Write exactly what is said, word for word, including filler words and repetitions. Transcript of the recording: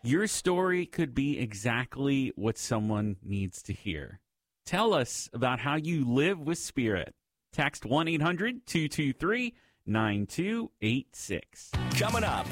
Your story could be exactly what someone needs to hear. Tell us about how you live with Spirit. Text one eight hundred two two three nine two eight six. Coming up